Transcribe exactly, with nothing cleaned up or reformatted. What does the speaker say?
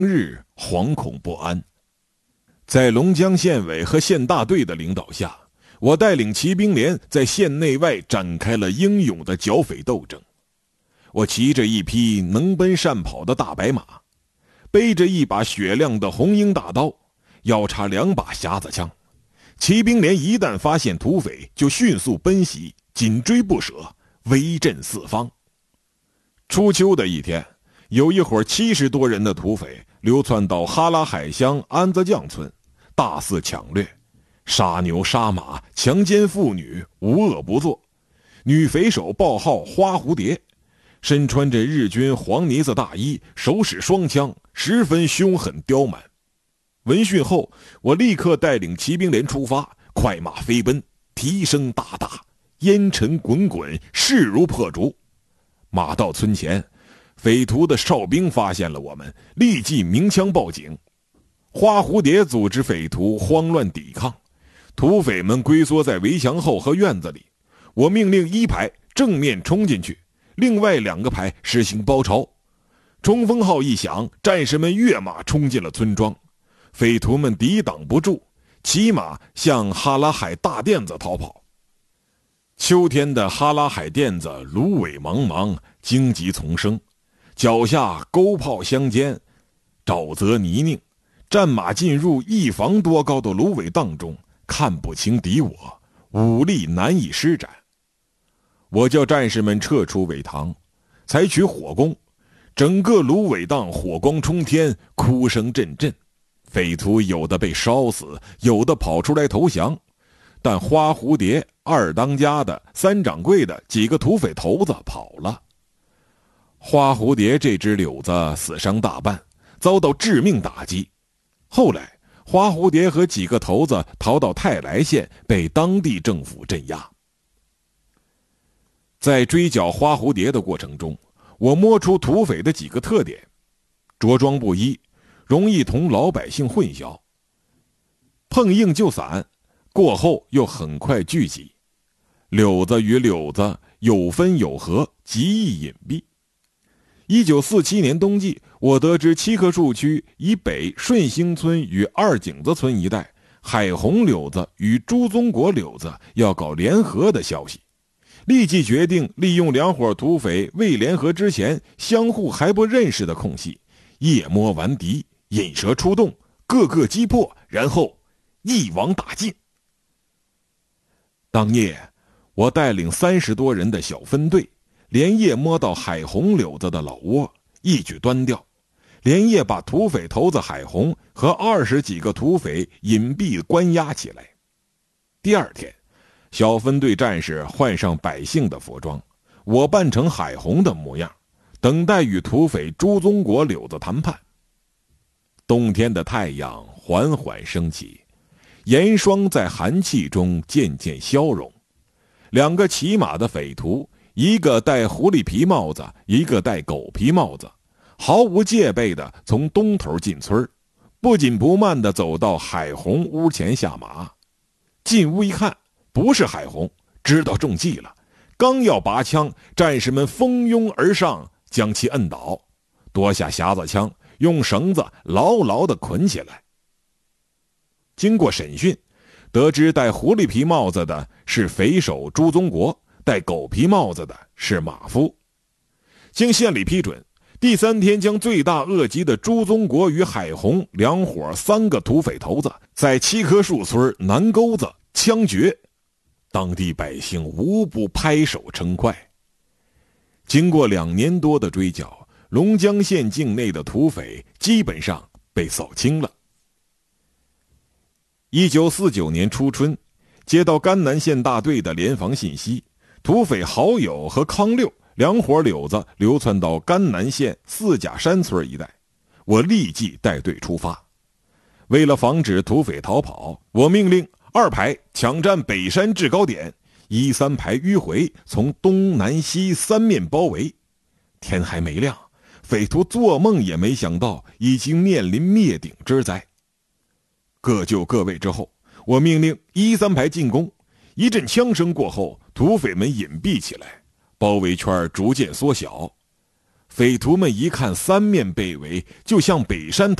日惶恐不安。在龙江县委和县大队的领导下，我带领骑兵连在县内外展开了英勇的剿匪斗争。我骑着一匹能奔善跑的大白马，背着一把雪亮的红缨大刀，腰插两把匣子枪。骑兵连一旦发现土匪，就迅速奔袭，紧追不舍，威震四方。初秋的一天，有一伙七十多人的土匪流窜到哈拉海乡安子将村，大肆抢掠，杀牛杀马，强奸妇女，无恶不作。女匪首报号花蝴蝶，身穿着日军黄呢子大衣，手使双枪，十分凶狠刁蛮。闻讯后，我立刻带领骑兵连出发，快马飞奔，蹄声大大，烟尘滚滚，势如破竹。马到村前，匪徒的哨兵发现了我们，立即鸣枪报警。花蝴蝶组织匪徒慌乱抵抗，土匪们龟缩在围墙后和院子里。我命令一排正面冲进去，另外两个排实行包抄。冲锋号一响，战士们跃马冲进了村庄。匪徒们抵挡不住，骑马向哈拉海大甸子逃跑。秋天的哈拉海甸子芦苇茫茫，荆棘丛生，脚下沟泡相间，沼泽泥泞，战马进入一房多高的芦苇荡中，看不清敌我，武力难以施展。我叫战士们撤出苇塘，采取火攻，整个芦苇荡火光冲天，哭声阵阵。匪徒有的被烧死，有的跑出来投降，但花蝴蝶、二当家的、三掌柜的几个土匪头子跑了。花蝴蝶这只柳子死伤大半，遭到致命打击。后来花蝴蝶和几个头子逃到泰来县，被当地政府镇压。在追剿花蝴蝶的过程中，我摸出土匪的几个特点：着装不一，容易同老百姓混淆，碰硬就散，过后又很快聚集。柳子与柳子有分有合，极易隐蔽。一九四七年冬季，我得知七棵树区以北顺兴村与二井子村一带海红柳子与朱宗国柳子要搞联合的消息，立即决定利用两伙土匪未联合之前相互还不认识的空隙，夜摸顽敌，引蛇出洞，各个击破，然后一网打尽。当夜，我带领三十多人的小分队，连夜摸到海红柳子的老窝，一举端掉，连夜把土匪头子海红和二十几个土匪隐蔽关押起来。第二天，小分队战士换上百姓的服装，我扮成海红的模样，等待与土匪朱宗国柳子谈判。冬天的太阳缓缓升起，严霜在寒气中渐渐消融。两个骑马的匪徒，一个戴狐狸皮帽子，一个戴狗皮帽子，毫无戒备地从东头进村，不紧不慢地走到海红屋前下马。进屋一看，不是海红，知道中计了，刚要拔枪，战士们蜂拥而上，将其摁倒，夺下匣子枪，用绳子牢牢地捆起来。经过审讯，得知戴狐狸皮帽子的是匪首朱宗国，戴狗皮帽子的是马夫。经县里批准，第三天将罪大恶极的朱宗国与海红两伙三个土匪头子在七棵树村南沟子枪决，当地百姓无不拍手称快。经过两年多的追剿，龙江县境内的土匪基本上被扫清了。一九四九年初春，接到甘南县大队的联防信息，土匪好友和康六两伙柳子流窜到甘南县四甲山村一带，我立即带队出发。为了防止土匪逃跑，我命令二排抢占北山制高点，一三排迂回，从东南西三面包围。天还没亮，匪徒做梦也没想到已经面临灭顶之灾。各就各位之后，我命令一三排进攻。一阵枪声过后，土匪们隐蔽起来，包围圈逐渐缩小。 匪徒们一看三面被围，就向北山